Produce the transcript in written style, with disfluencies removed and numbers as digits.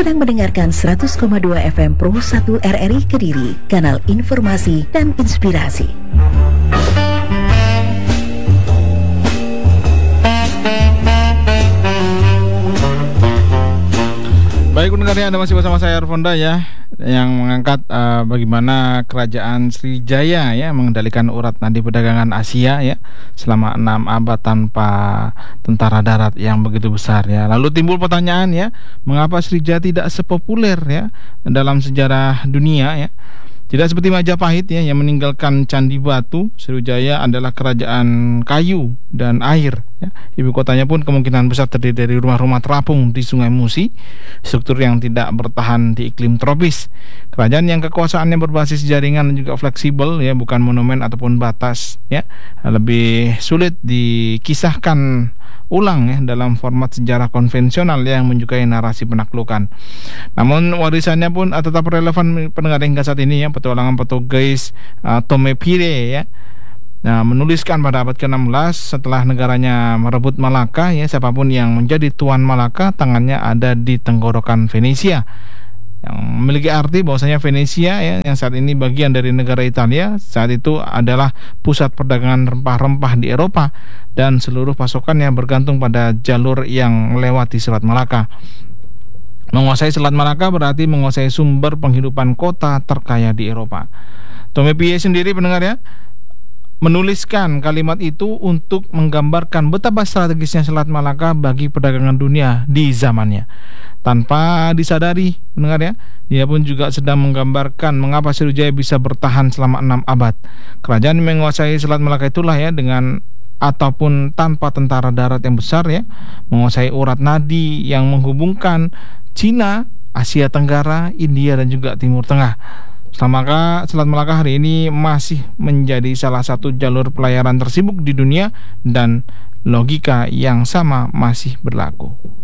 sedang mendengarkan 100,2 FM Pro 1 RRI Kediri, kanal informasi dan inspirasi. Baik pendengar, Anda masih bersama saya Arfonda ya, yang mengangkat bagaimana kerajaan Sriwijaya ya mengendalikan urat nadi perdagangan Asia ya selama 6 abad tanpa tentara darat yang begitu besar ya. Lalu timbul pertanyaan ya, mengapa Sriwijaya tidak sepopuler ya dalam sejarah dunia ya? Tidak seperti Majapahit ya yang meninggalkan candi batu, Sriwijaya adalah kerajaan kayu dan air ya. Ibu kotanya pun kemungkinan besar terdiri dari rumah-rumah terapung di Sungai Musi, struktur yang tidak bertahan di iklim tropis. Kerajaan yang kekuasaannya berbasis jaringan dan juga fleksibel ya, bukan monumen ataupun batas ya. Lebih sulit dikisahkan ulang ya dalam format sejarah konvensional yang menyukai narasi penaklukan. Namun warisannya pun tetap relevan pendengar hingga saat ini ya. Petualangan Portugis Tome Pire ya, menuliskan pada abad ke-16 setelah negaranya merebut Malaka ya, siapapun yang menjadi tuan Malaka tangannya ada di tenggorokan Venesia, yang memiliki arti bahwasanya Venesia ya, yang saat ini bagian dari negara Italia, saat itu adalah pusat perdagangan rempah-rempah di Eropa dan seluruh pasokannya bergantung pada jalur yang melewati Selat Malaka. Menguasai Selat Malaka berarti menguasai sumber penghidupan kota terkaya di Eropa. Tome Pire sendiri pendengar ya, menuliskan kalimat itu untuk menggambarkan betapa strategisnya Selat Malaka bagi perdagangan dunia di zamannya. Tanpa disadari pendengar ya, dia pun juga sedang menggambarkan mengapa Sriwijaya bisa bertahan selama 6 abad. Kerajaan yang menguasai Selat Malaka itulah ya, dengan ataupun tanpa tentara darat yang besar ya, menguasai urat nadi yang menghubungkan Cina, Asia Tenggara, India dan juga Timur Tengah. Selat Malaka hari ini masih menjadi salah satu jalur pelayaran tersibuk di dunia dan logika yang sama masih berlaku.